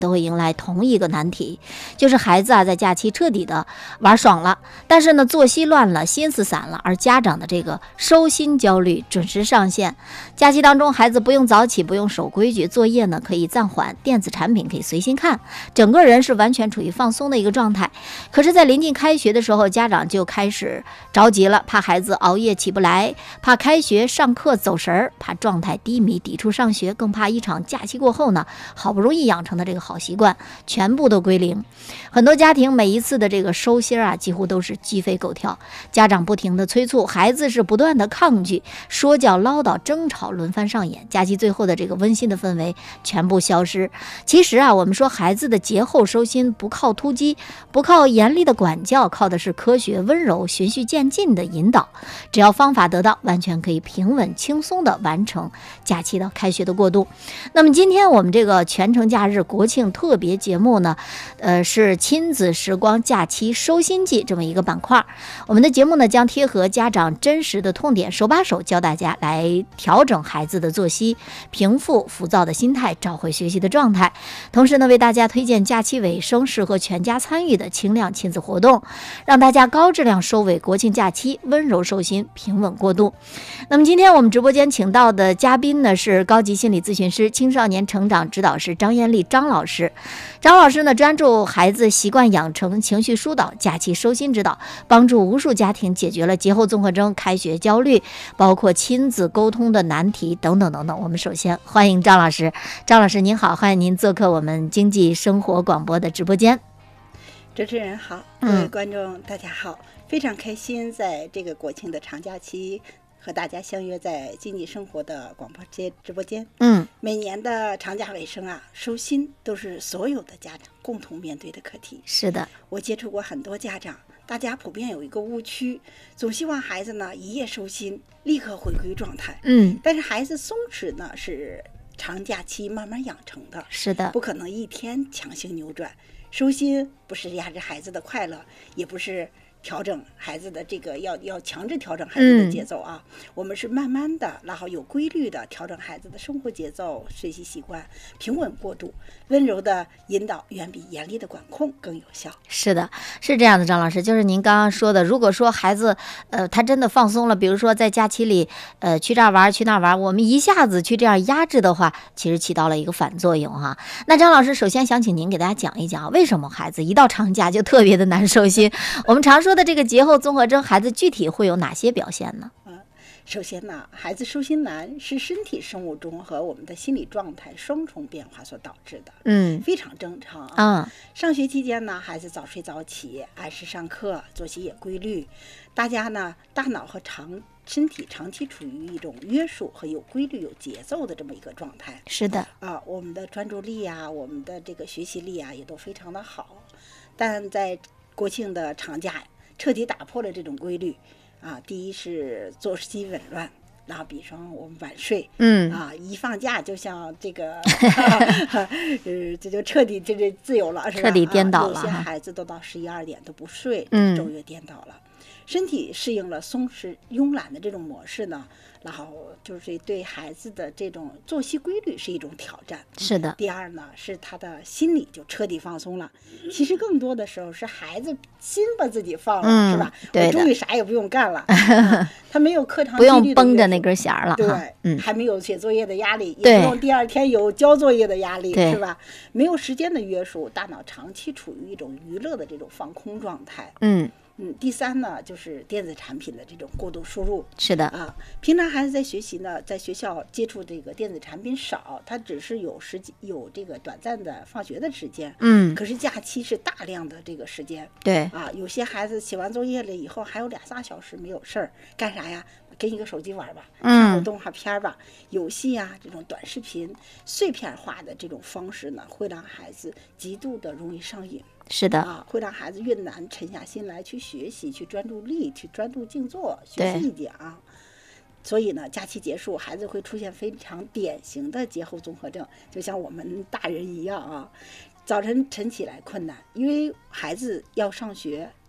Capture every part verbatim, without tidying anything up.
都会迎来同一个难题，就是孩子啊在假期彻底的玩爽了，但是呢作息乱了，心思散了，而家长的这个收心焦虑准时上线。假期当中孩子不用早起，不用守规矩，作业呢可以暂缓，电子产品可以随心看，整个人是完全处于放松的一个状态。可是在临近开学的时候，家长就开始着急了，怕孩子熬夜起不来，怕开学上课走神儿，怕状态低迷抵触上学，更怕一场假期过后呢，好不容易养成的这个好习惯全部都归零。很多家庭每一次的这个收心啊，几乎都是鸡飞狗跳，家长不停的催促，孩子是不断的抗拒，说教唠叨争吵轮番上演，假期最后的这个温馨的氛围全部消失。其实啊，我们说孩子的节后收心不靠突击，不靠严厉的管教，靠的是科学温柔循序渐进的引导。只要方法得当，完全可以平稳轻松的完成假期的开学的过渡。那么今天我们这个全程假日国庆特别节目呢，呃，是亲子时光假期收心记这么一个板块。我们的节目呢将贴合家长真实的痛点，手把手教大家来调整孩子的作息，平复浮躁的心态，找回学习的状态。同时呢，为大家推荐假期尾声适合全家参与的轻量亲子活动，让大家高质量收尾国庆假期，温柔收心，平稳过渡。那么今天我们直播间请到的嘉宾呢是高级心理咨询师、青少年成长指导师张艳丽张老师。张老师呢专注孩子习惯养成、情绪疏导、假期收心指导，帮助无数家庭解决了节后综合征、开学焦虑，包括亲子沟通的难题等等等等。我们首先欢迎张老师。张老师您好，欢迎您做客我们经济生活广播的直播间。 主持人好，各位观众大家好、嗯、非常开心在这个国庆的长假期和大家相约在经济生活的广播间直播间。嗯，每年的长假尾声啊，收心都是所有的家长共同面对的课题。 是的， 我接触过很多家长，大家普遍有一个误区，总希望孩子呢一夜收心，立刻回归状态。嗯，但是孩子松弛呢是长假期慢慢养成的， 是的， 不可能一天强行扭转。收心不是压制孩子的快乐，也不是调整孩子的这个要要强制调整孩子的节奏啊、嗯、我们是慢慢的然后有规律的调整孩子的生活节奏、学习习惯，平稳过渡，温柔的引导远比严厉的管控更有效。 是的，是这样的，张老师，就是您刚刚说的，如果说孩子呃他真的放松了，比如说在假期里呃去这儿玩去那儿玩，我们一下子去这样压制的话，其实起到了一个反作用哈。那张老师首先想请您给大家讲一讲，为什么孩子一到长假就特别的难收心？我们常说的这个节后综合征，孩子具体会有哪些表现呢？ 嗯，首先呢，孩子收心难是身体生物钟和我们的心理状态双重变化所导致的，嗯，非常正常啊。嗯，上学期间呢，孩子早睡早起，按时上课，作息也规律，大家呢，大脑和长身体长期处于一种约束和有规律、有节奏的这么一个状态。 是的啊，我们的专注力啊，我们的这个学习力啊，也都非常的好。但在国庆的长假，彻底打破了这种规律啊！第一是作息紊乱，然后比如说我们晚睡，嗯啊，一放假就像这个，呃，这就彻底这这自由了，是吧？ 彻底颠倒了、 啊。有些孩子都到十一二点都不睡，嗯，昼夜颠倒了。身体适应了松弛慵懒的这种模式呢，然后就是对孩子的这种作息规律是一种挑战。 是的。 第二呢，是他的心理就彻底放松了。其实更多的时候是孩子心把自己放了，嗯、是吧？ 对， 我终于啥也不用干了，啊、他没有课堂纪律的不用绷着那根弦了， 对，嗯，还没有写作业的压力，也不用第二天有交作业的压力，是吧？没有时间的约束，大脑长期处于一种娱乐的这种放空状态。嗯。嗯，第三呢，就是电子产品的这种过度输入。 是的啊，平常孩子在学习呢，在学校接触这个电子产品少，他只是有时有这个短暂的放学的时间。嗯，可是假期是大量的这个时间。 对啊，有些孩子写完作业了以后，还有俩仨小时没有事儿，干啥呀？跟一个手机玩吧，看会动画片吧，嗯、游戏啊，这种短视频碎片化的这种方式呢，会让孩子极度的容易上瘾。 是的啊，会让孩子越难沉下心来去学习、去专注力、去专注静坐、学细讲。所以呢，假期结束，孩子会出现非常典型的节后综合症，就像我们大人一样啊。早晨晨起来困难，因为孩子要上学，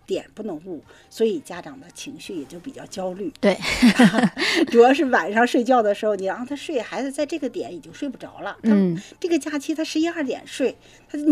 点不能误，所以家长的情绪也就比较焦虑。 对， 主要是晚上睡觉的时候，你让他睡，孩子在这个点已经睡不着了。嗯，这个假期他十一二点睡，他